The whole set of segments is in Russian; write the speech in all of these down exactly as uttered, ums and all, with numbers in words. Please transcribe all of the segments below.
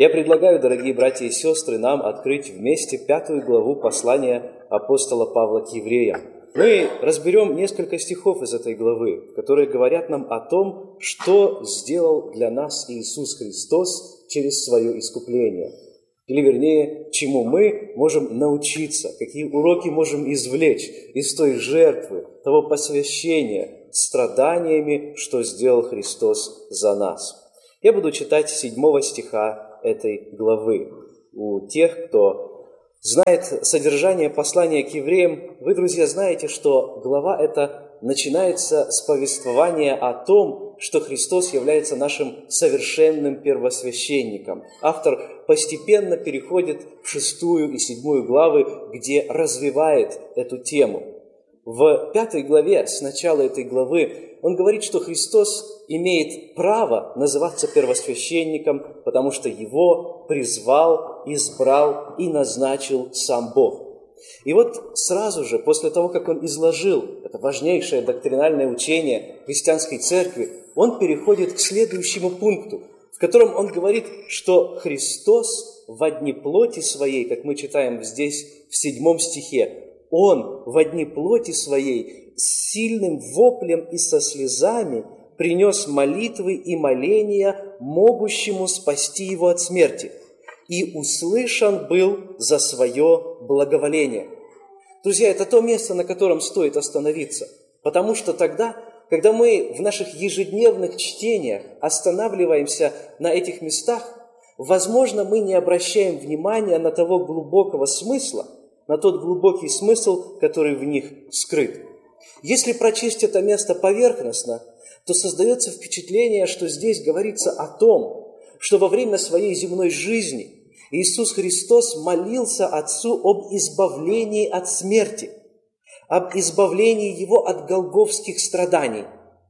Я предлагаю, дорогие братья и сестры, нам открыть вместе пятую главу послания апостола Павла к евреям. Мы разберем несколько стихов из этой главы, которые говорят нам о том, что сделал для нас Иисус Христос через свое искупление. Или, вернее, чему мы можем научиться, какие уроки можем извлечь из той жертвы, того посвящения страданиями, что сделал Христос за нас. Я буду читать седьмого стиха этой главы. У тех, кто знает содержание послания к евреям, вы, друзья, знаете, что глава эта начинается с повествования о том, что Христос является нашим совершенным первосвященником. Автор постепенно переходит в шестую и седьмую главы, где развивает эту тему. В пятой главе, с начала этой главы, он говорит, что Христос имеет право называться первосвященником, потому что его призвал, избрал и назначил сам Бог. И вот сразу же, после того, как он изложил это важнейшее доктринальное учение христианской церкви, он переходит к следующему пункту, в котором он говорит, что Христос во дни плоти своей, как мы читаем здесь в седьмом стихе, Он во дни плоти своей с сильным воплем и со слезами принес молитвы и моления могущему спасти его от смерти, и услышан был за свое благоволение. Друзья, это то место, на котором стоит остановиться, потому что тогда, когда мы в наших ежедневных чтениях останавливаемся на этих местах, возможно, мы не обращаем внимания на того глубокого смысла, на тот глубокий смысл, который в них скрыт. Если прочесть это место поверхностно, то создается впечатление, что здесь говорится о том, что во время своей земной жизни Иисус Христос молился Отцу об избавлении от смерти, об избавлении Его от голгофских страданий.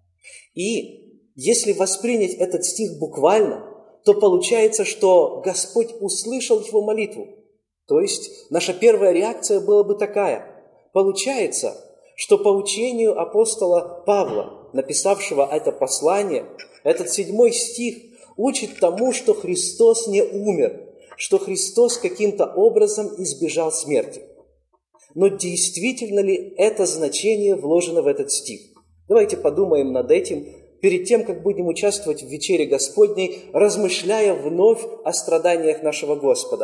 И если воспринять этот стих буквально, то получается, что Господь услышал его молитву. То есть наша первая реакция была бы такая. Получается, что по учению апостола Павла, написавшего это послание, этот седьмой стих учит тому, что Христос не умер, что Христос каким-то образом избежал смерти. Но действительно ли это значение вложено в этот стих? Давайте подумаем над этим перед тем, как будем участвовать в вечере Господней, размышляя вновь о страданиях нашего Господа.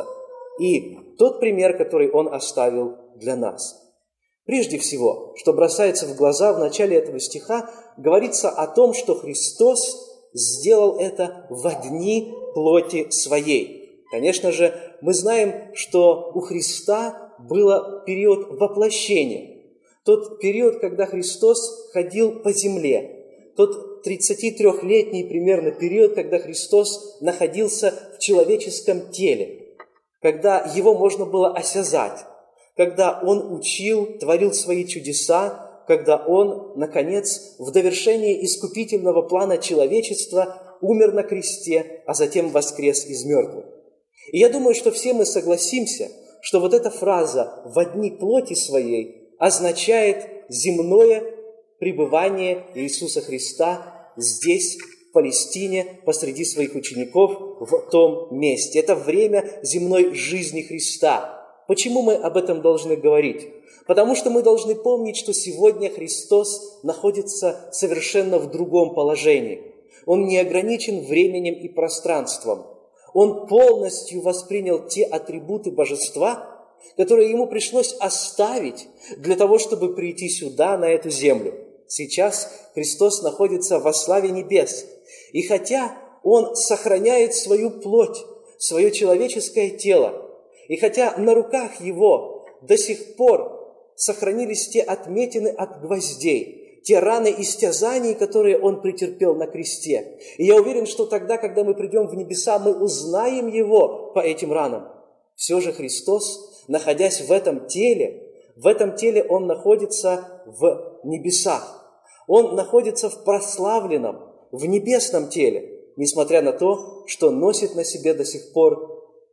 И тот пример, который Он оставил для нас. Прежде всего, что бросается в глаза в начале этого стиха, говорится о том, что Христос сделал это во дни плоти своей. Конечно же, мы знаем, что у Христа был период воплощения. Тот период, когда Христос ходил по земле. Тот тридцатитрёхлетний примерно период, когда Христос находился в человеческом теле. Когда Его можно было осязать, когда Он учил, творил свои чудеса, когда Он, наконец, в довершении искупительного плана человечества умер на кресте, а затем воскрес из мертвых. И я думаю, что все мы согласимся, что вот эта фраза «во дни плоти своей» означает земное пребывание Иисуса Христа здесь, в Палестине, посреди своих учеников, в том месте. Это время земной жизни Христа. Почему мы об этом должны говорить? Потому что мы должны помнить, что сегодня Христос находится совершенно в другом положении. Он не ограничен временем и пространством. Он полностью воспринял те атрибуты божества, которые Ему пришлось оставить для того, чтобы прийти сюда, на эту землю. Сейчас Христос находится во славе небес. И хотя Он сохраняет свою плоть, свое человеческое тело, и хотя на руках Его до сих пор сохранились те отметины от гвоздей, те раны истязаний, которые Он претерпел на кресте. И я уверен, что тогда, когда мы придем в небеса, мы узнаем Его по этим ранам. Все же Христос, находясь в этом теле, в этом теле Он находится в небесах. Он находится в прославленном, в небесном теле, несмотря на то, что носит на себе до сих пор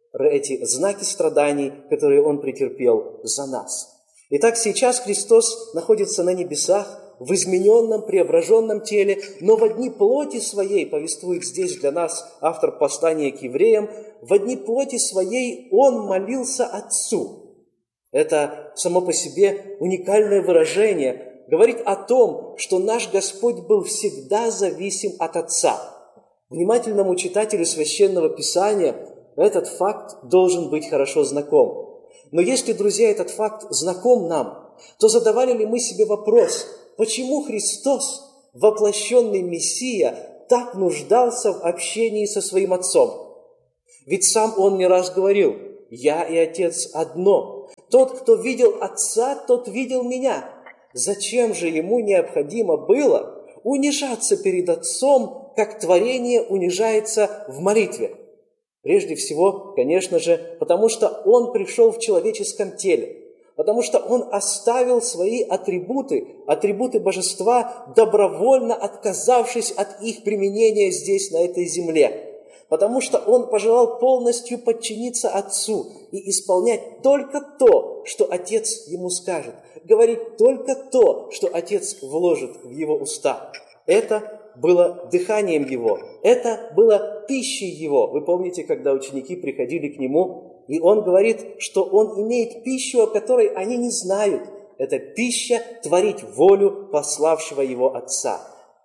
эти знаки страданий, которые Он претерпел за нас. Итак, сейчас Христос находится на небесах, в измененном, преображенном теле, но в одни плоти своей, повествует здесь для нас автор послания к евреям, в одни плоти своей Он молился Отцу. Это само по себе уникальное выражение, говорит о том, что наш Господь был всегда зависим от Отца. Внимательному читателю Священного Писания этот факт должен быть хорошо знаком. Но если, друзья, этот факт знаком нам, то задавали ли мы себе вопрос, почему Христос, воплощенный Мессия, так нуждался в общении со Своим Отцом? Ведь сам Он не раз говорил: «Я и Отец одно. Тот, кто видел Отца, тот видел Меня». Зачем же Ему необходимо было унижаться перед Отцом, как творение унижается в молитве? Прежде всего, конечно же, потому что Он пришел в человеческом теле, потому что Он оставил свои атрибуты, атрибуты божества, добровольно отказавшись от их применения здесь, на этой земле, потому что Он пожелал полностью подчиниться Отцу и исполнять только то, что Отец Ему скажет, говорить только то, что Отец вложит в Его уста. Это было дыханием Его, это было пищей Его. Вы помните, когда ученики приходили к Нему, и Он говорит, что Он имеет пищу, о которой они не знают. Это пища творить волю пославшего Его Отца.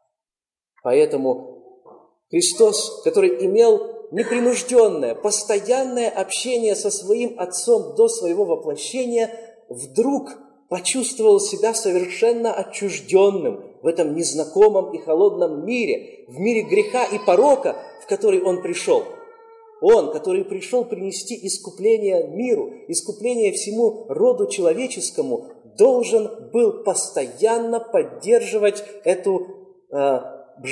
Поэтому Христос, который имел непринужденное, постоянное общение со Своим Отцом до Своего воплощения, вдруг почувствовал себя совершенно отчужденным в этом незнакомом и холодном мире, в мире греха и порока, в который Он пришел. Он, который пришел принести искупление миру, искупление всему роду человеческому, должен был постоянно поддерживать эту э,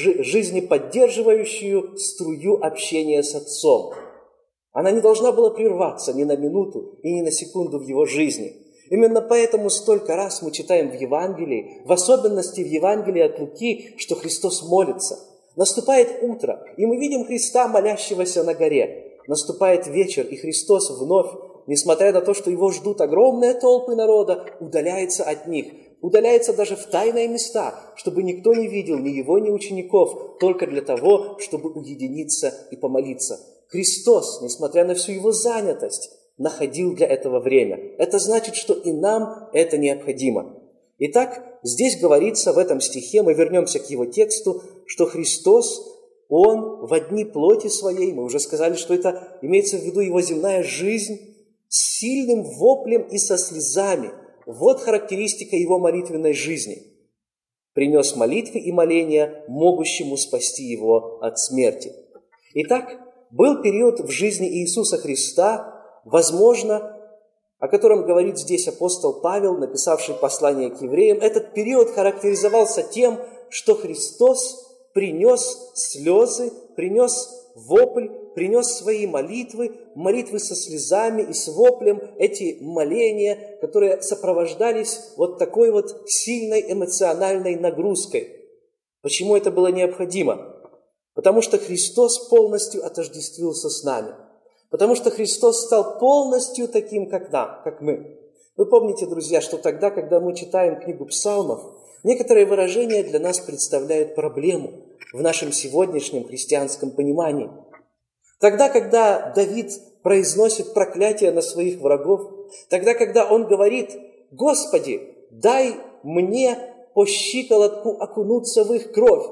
жизнеподдерживающую струю общения с Отцом. Она не должна была прерваться ни на минуту и ни на секунду в Его жизни. Именно поэтому столько раз мы читаем в Евангелии, в особенности в Евангелии от Луки, что Христос молится. Наступает утро, и мы видим Христа, молящегося на горе. Наступает вечер, и Христос вновь, несмотря на то, что Его ждут огромные толпы народа, удаляется от них, удаляется даже в тайные места, чтобы никто не видел ни Его, ни учеников, только для того, чтобы уединиться и помолиться. Христос, несмотря на всю Его занятость, находил для этого время. Это значит, что и нам это необходимо. Итак, здесь говорится в этом стихе, мы вернемся к его тексту, что Христос, Он в одни плоти своей, мы уже сказали, что это имеется в виду Его земная жизнь, с сильным воплем и со слезами. Вот характеристика Его молитвенной жизни. Принес молитвы и моления, могущему спасти Его от смерти. Итак, был период в жизни Иисуса Христа, возможно, о котором говорит здесь апостол Павел, написавший послание к евреям. Этот период характеризовался тем, что Христос принес слезы, принес вопль, принес свои молитвы, молитвы со слезами и с воплем, эти моления, которые сопровождались вот такой вот сильной эмоциональной нагрузкой. Почему это было необходимо? Потому что Христос полностью отождествился с нами. Потому что Христос стал полностью таким, как нам, как мы. Вы помните, друзья, что тогда, когда мы читаем книгу Псалмов, некоторые выражения для нас представляют проблему в нашем сегодняшнем христианском понимании. Тогда, когда Давид произносит проклятие на своих врагов, тогда, когда он говорит: «Господи, дай мне по щиколотку окунуться в их кровь»,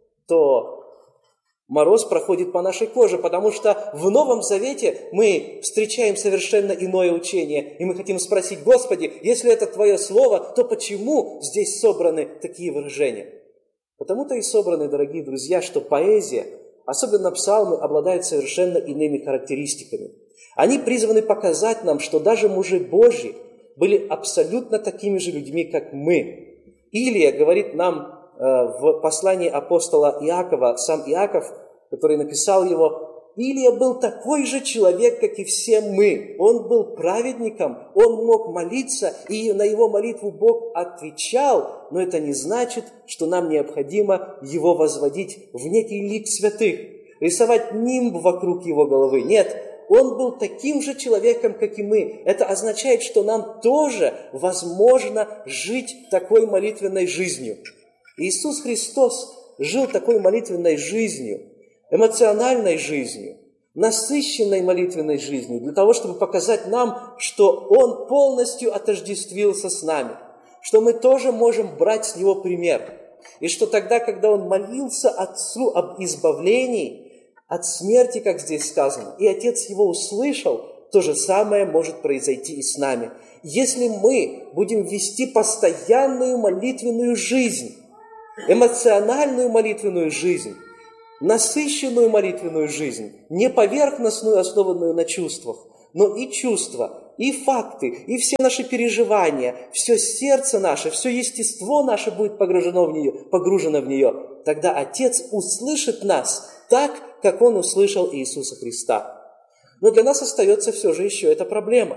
то мороз проходит по нашей коже, потому что в Новом Завете мы встречаем совершенно иное учение, и мы хотим спросить: «Господи, если это Твое Слово, то почему здесь собраны такие выражения?» Потому-то и собраны, дорогие друзья, что поэзия, особенно псалмы, обладают совершенно иными характеристиками. Они призваны показать нам, что даже мужи Божьи были абсолютно такими же людьми, как мы. Илия говорит нам в послании апостола Иакова, сам Иаков, который написал его: Илия был такой же человек, как и все мы. Он был праведником, он мог молиться, и на его молитву Бог отвечал, но это не значит, что нам необходимо его возводить в некий лик святых, рисовать нимб вокруг его головы. Нет, Он был таким же человеком, как и мы. Это означает, что нам тоже возможно жить такой молитвенной жизнью. Иисус Христос жил такой молитвенной жизнью, эмоциональной жизнью, насыщенной молитвенной жизнью, для того, чтобы показать нам, что Он полностью отождествился с нами, что мы тоже можем брать с Него пример. И что тогда, когда Он молился Отцу об избавлении от смерти, как здесь сказано, и Отец Его услышал, то же самое может произойти и с нами. Если мы будем вести постоянную молитвенную жизнь, эмоциональную молитвенную жизнь, насыщенную молитвенную жизнь, не поверхностную, основанную на чувствах, но и чувства, и факты, и все наши переживания, все сердце наше, все естество наше будет погружено в нее, погружено в нее, тогда Отец услышит нас так, как Он услышал Иисуса Христа. Но для нас остается все же еще эта проблема.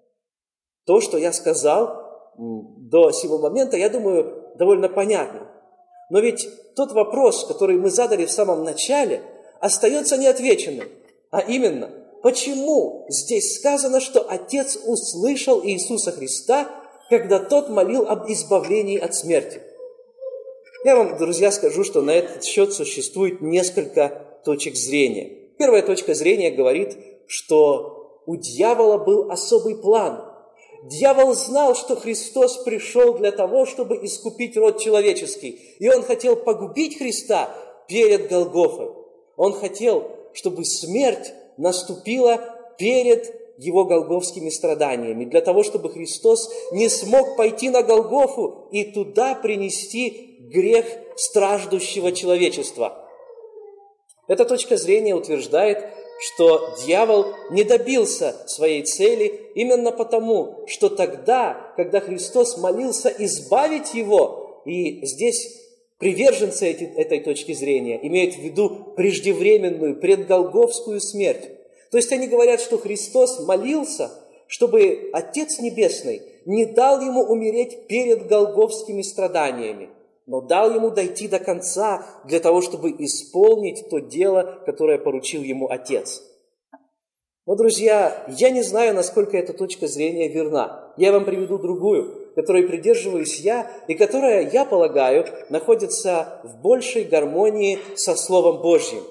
То, что я сказал до сего момента, я думаю, довольно понятно. Но ведь тот вопрос, который мы задали в самом начале, остается неотвеченным. А именно, почему здесь сказано, что Отец услышал Иисуса Христа, когда Тот молил об избавлении от смерти? Я вам, друзья, скажу, что на этот счет существует несколько точек зрения. Первая точка зрения говорит, что у дьявола был особый план. Дьявол знал, что Христос пришел для того, чтобы искупить род человеческий. И он хотел погубить Христа перед Голгофой. Он хотел, чтобы смерть наступила перед Его голгофскими страданиями, для того, чтобы Христос не смог пойти на Голгофу и туда принести грех страждущего человечества. Эта точка зрения утверждает, что дьявол не добился своей цели именно потому, что тогда, когда Христос молился избавить его, и здесь приверженцы этой точки зрения имеют в виду преждевременную, предголгофскую смерть. То есть они говорят, что Христос молился, чтобы Отец Небесный не дал ему умереть перед голгофскими страданиями, но дал ему дойти до конца для того, чтобы исполнить то дело, которое поручил ему Отец. Но, друзья, я не знаю, насколько эта точка зрения верна. Я вам приведу другую, которой придерживаюсь я, и которая, я полагаю, находится в большей гармонии со Словом Божьим.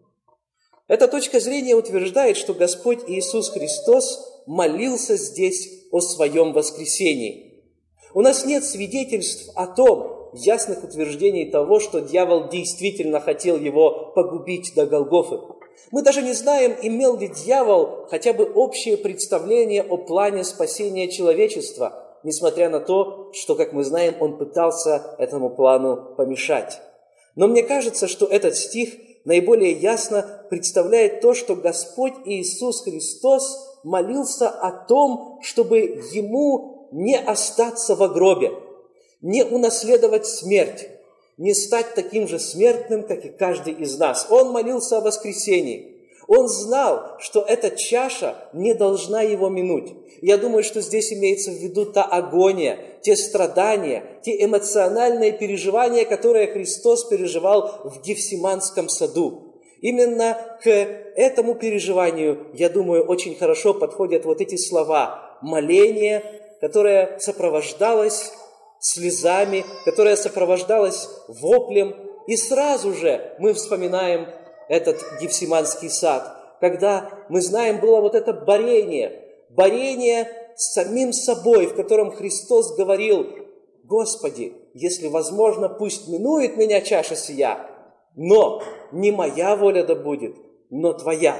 Эта точка зрения утверждает, что Господь Иисус Христос молился здесь о Своем воскресении. У нас нет свидетельств о том, ясных утверждений того, что дьявол действительно хотел его погубить до Голгофы. Мы даже не знаем, имел ли дьявол хотя бы общее представление о плане спасения человечества, несмотря на то, что, как мы знаем, он пытался этому плану помешать. Но мне кажется, что этот стих наиболее ясно представляет то, что Господь Иисус Христос молился о том, чтобы Ему не остаться во гробе, не унаследовать смерть, не стать таким же смертным, как и каждый из нас. Он молился о воскресении. Он знал, что эта чаша не должна его минуть. Я думаю, что здесь имеется в виду та агония, те страдания, те эмоциональные переживания, которые Христос переживал в Гефсиманском саду. Именно к этому переживанию, я думаю, очень хорошо подходят вот эти слова моление, которое сопровождалось слезами, которое сопровождалось воплем. И сразу же мы вспоминаем этот Гефсиманский сад, когда, мы знаем, было вот это борение, борение с самим собой, в котором Христос говорил: «Господи, если возможно, пусть минует меня чаша сия, но не моя воля да будет, но Твоя».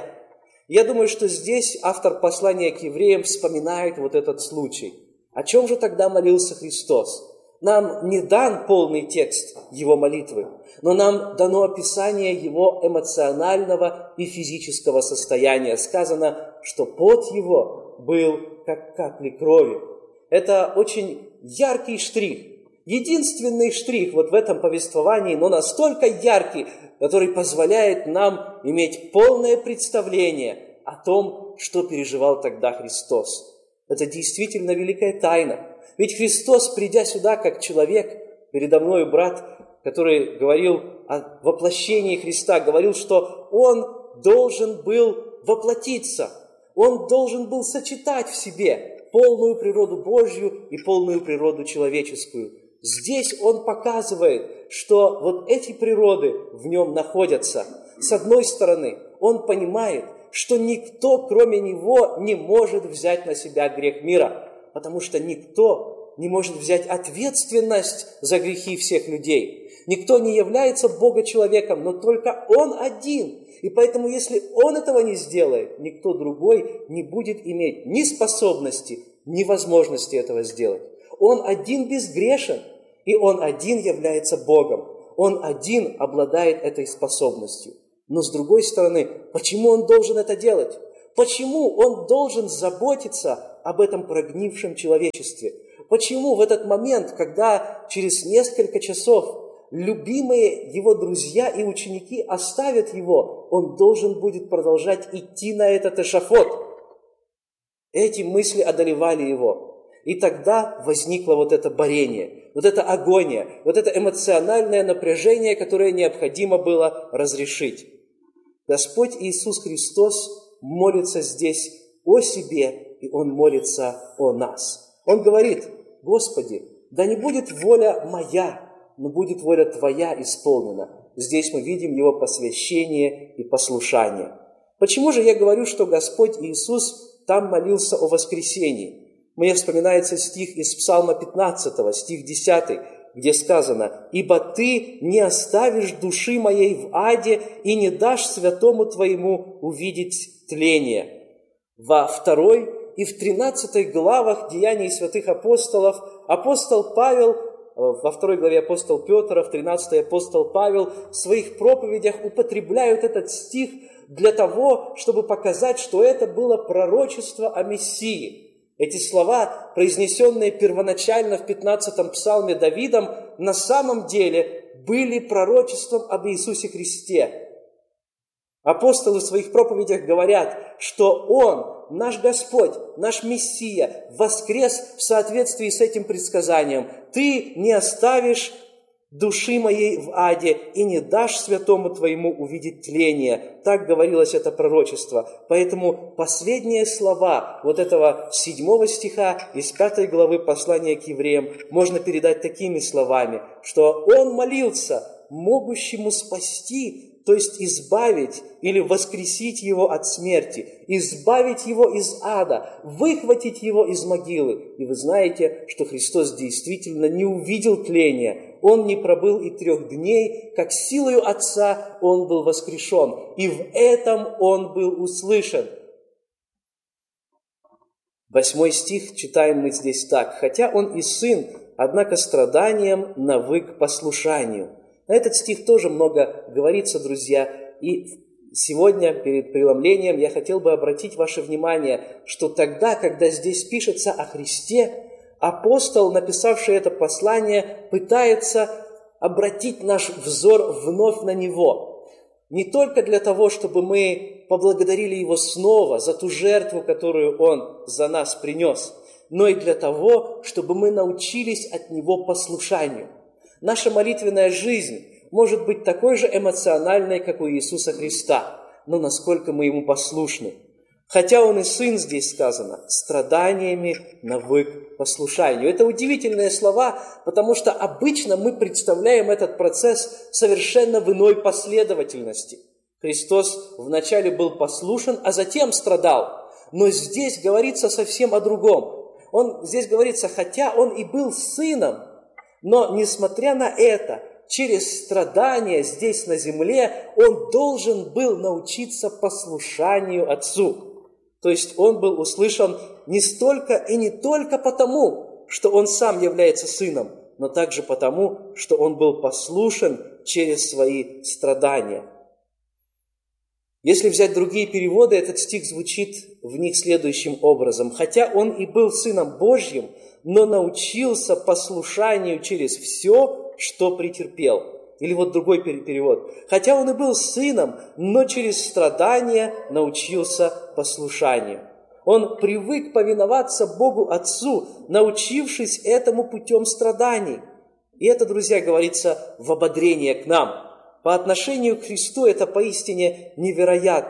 Я думаю, что здесь автор послания к евреям вспоминает вот этот случай. О чем же тогда молился Христос? Нам не дан полный текст Его молитвы, но нам дано описание Его эмоционального и физического состояния. Сказано, что пот Его был как капли крови. Это очень яркий штрих, единственный штрих вот в этом повествовании, но настолько яркий, который позволяет нам иметь полное представление о том, что переживал тогда Христос. Это действительно великая тайна. Ведь Христос, придя сюда как человек, передо мною брат, который говорил о воплощении Христа, говорил, что Он должен был воплотиться. Он должен был сочетать в себе полную природу Божью и полную природу человеческую. Здесь он показывает, что вот эти природы в нем находятся. С одной стороны, он понимает, что никто, кроме него, не может взять на себя грех мира, потому что никто не может взять ответственность за грехи всех людей. Никто не является Бога-человеком, но только Он один. И поэтому, если Он этого не сделает, никто другой не будет иметь ни способности, ни возможности этого сделать. Он один безгрешен, и Он один является Богом. Он один обладает этой способностью. Но с другой стороны, почему Он должен это делать? Почему Он должен заботиться об этом прогнившем человечестве? Почему в этот момент, когда через несколько часов любимые Его друзья и ученики оставят Его, Он должен будет продолжать идти на этот эшафот? Эти мысли одолевали Его. И тогда возникло вот это борение, вот это агония, вот это эмоциональное напряжение, которое необходимо было разрешить. Господь Иисус Христос молится здесь о себе, и Он молится о нас. Он говорит: Господи, да не будет воля моя, но будет воля Твоя исполнена. Здесь мы видим Его посвящение и послушание. Почему же я говорю, что Господь Иисус там молился о воскресении? Мне вспоминается стих из Псалма пятнадцатого, стих десятый, где сказано: «Ибо Ты не оставишь души моей в аде и не дашь святому Твоему увидеть тление». Во второй и в тринадцатой главах Деяний святых апостолов апостол Павел, во второй главе апостол Петр, а в тринадцатой апостол Павел в своих проповедях употребляют этот стих для того, чтобы показать, что это было пророчество о Мессии. Эти слова, произнесенные первоначально в пятнадцатом псалме Давидом, на самом деле были пророчеством об Иисусе Христе. Апостолы в своих проповедях говорят, что Он, наш Господь, наш Мессия, воскрес в соответствии с этим предсказанием. «Ты не оставишь души моей в аде и не дашь святому Твоему увидеть тление». Так говорилось это пророчество. Поэтому последние слова вот этого седьмого стиха из пятой главы послания к евреям можно передать такими словами, что Он молился могущему спасти, то есть избавить или воскресить его от смерти, избавить его из ада, выхватить его из могилы. И вы знаете, что Христос действительно не увидел тления. Он не пробыл и трех дней, как силою Отца Он был воскрешен. И в этом Он был услышан. Восьмой стих читаем мы здесь так. «Хотя Он и Сын, однако страданием навык послушанию». На этот стих тоже много говорится, друзья. И сегодня перед преломлением я хотел бы обратить ваше внимание, что тогда, когда здесь пишется о Христе, апостол, написавший это послание, пытается обратить наш взор вновь на Него. Не только для того, чтобы мы поблагодарили Его снова за ту жертву, которую Он за нас принес, но и для того, чтобы мы научились от Него послушанию. Наша молитвенная жизнь может быть такой же эмоциональной, как у Иисуса Христа, но насколько мы Ему послушны. Хотя Он и Сын, здесь сказано, страданиями навык послушанию. Это удивительные слова, потому что обычно мы представляем этот процесс совершенно в иной последовательности. Христос вначале был послушен, а затем страдал. Но здесь говорится совсем о другом. Он, здесь говорится, хотя Он и был Сыном, но, несмотря на это, через страдания здесь на земле Он должен был научиться послушанию Отцу. То есть Он был услышан не столько и не только потому, что Он сам является Сыном, но также потому, что Он был послушен через свои страдания. Если взять другие переводы, этот стих звучит в них следующим образом. «Хотя Он и был Сыном Божьим, но научился послушанию через все, что претерпел». Или вот другой перевод. «Хотя Он и был Сыном, но через страдания научился послушанию». Он привык повиноваться Богу Отцу, научившись этому путем страданий. И это, друзья, говорится в ободрение к нам. По отношению к Христу это поистине невероятно.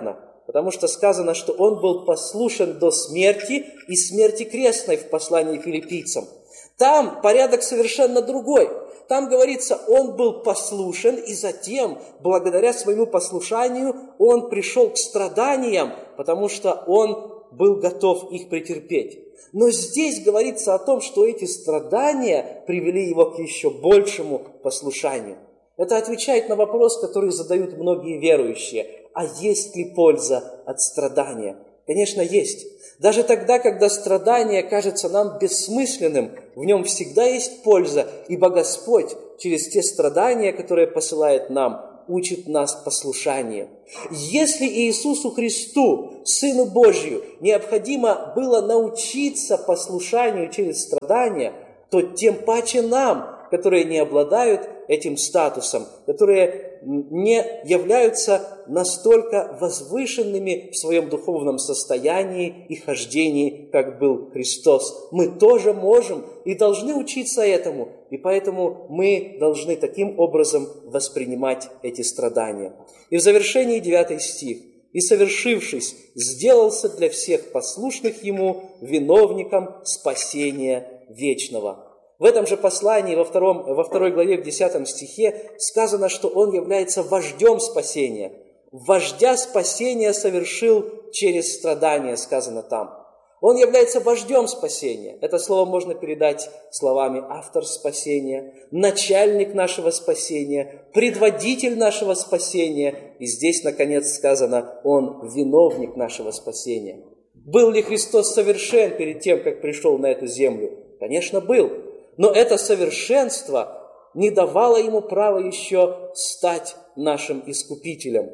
потому что сказано, что Он был послушен до смерти и смерти крестной в послании филиппийцам. Там порядок совершенно другой. Там говорится, Он был послушен, и затем, благодаря своему послушанию, Он пришел к страданиям, потому что Он был готов их претерпеть. Но здесь говорится о том, что эти страдания привели Его к еще большему послушанию. Это отвечает на вопрос, который задают многие верующие. А есть ли польза от страдания? Конечно, есть. Даже тогда, когда страдание кажется нам бессмысленным, в нем всегда есть польза, ибо Господь через те страдания, которые посылает нам, учит нас послушанию. Если Иисусу Христу, Сыну Божию, необходимо было научиться послушанию через страдания, то тем паче нам, которые не обладают этим статусом, которые не являются настолько возвышенными в своем духовном состоянии и хождении, как был Христос. Мы тоже можем и должны учиться этому, и поэтому мы должны таким образом воспринимать эти страдания. И в завершении девятый стих. «И, совершившись, сделался для всех послушных Ему виновником спасения вечного». В этом же послании, во, втором, во второй главе, в десятом стихе, сказано, что Он является вождем спасения. Вождя спасения совершил через страдания, сказано там. Он является вождем спасения. Это слово можно передать словами автор спасения, начальник нашего спасения, предводитель нашего спасения. И здесь, наконец, сказано, Он виновник нашего спасения. Был ли Христос совершен перед тем, как пришел на эту землю? Конечно, был. Но это совершенство не давало Ему права еще стать нашим Искупителем.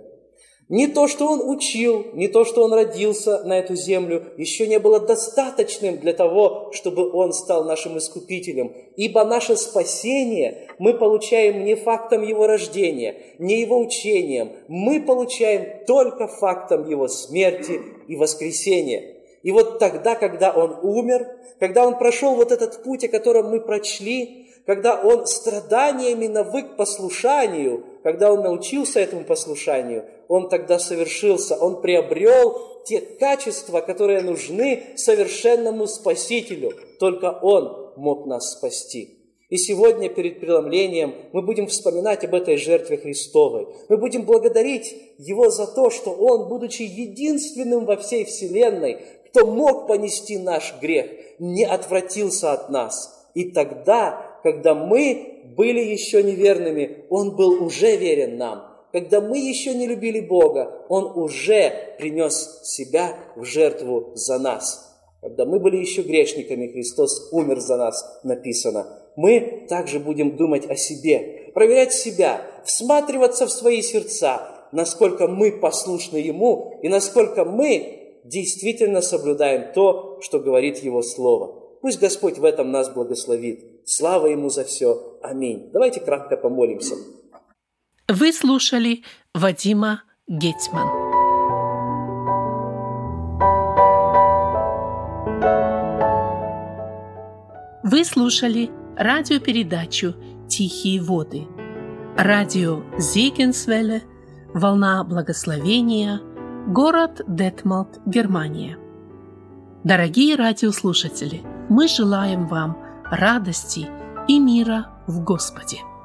Не то, что Он учил, не то, что Он родился на эту землю, еще не было достаточным для того, чтобы Он стал нашим Искупителем. Ибо наше спасение мы получаем не фактом Его рождения, не Его учением. Мы получаем только фактом Его смерти и воскресения. И вот тогда, когда Он умер, когда Он прошел вот этот путь, о котором мы прочли, когда Он страданиями навык послушанию, когда Он научился этому послушанию, Он тогда совершился, Он приобрел те качества, которые нужны совершенному Спасителю. Только Он мог нас спасти. И сегодня перед преломлением мы будем вспоминать об этой жертве Христовой. Мы будем благодарить Его за то, что Он, будучи единственным во всей вселенной, кто мог понести наш грех, не отвратился от нас. И тогда, когда мы были еще неверными, Он был уже верен нам. Когда мы еще не любили Бога, Он уже принес Себя в жертву за нас. Когда мы были еще грешниками, Христос умер за нас, написано. Мы также будем думать о себе, проверять себя, всматриваться в свои сердца, насколько мы послушны Ему и насколько мы действительно соблюдаем то, что говорит Его Слово. Пусть Господь в этом нас благословит. Слава Ему за все. Аминь. Давайте кратко помолимся. Вы слушали Вадима Гетьман. Вы слушали радиопередачу «Тихие воды». Радио Зегенсвелле, волна благословения, город Детмолд, Германия. Дорогие радиослушатели, мы желаем вам радости и мира в Господе.